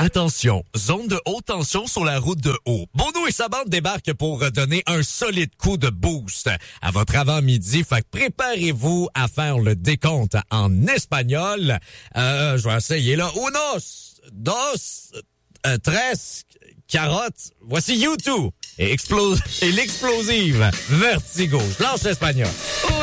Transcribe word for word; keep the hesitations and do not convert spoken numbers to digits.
Attention, zone de haute tension sur la route de haut. Bono et sa bande débarquent pour donner un solide coup de boost à votre avant-midi. Fait que préparez-vous à faire le décompte en espagnol. Euh, je vais essayer là. Unos, dos, euh, tres, carottes. Voici YouTube et, explose, et l'explosive Vertigo. Je lance l'espagnol.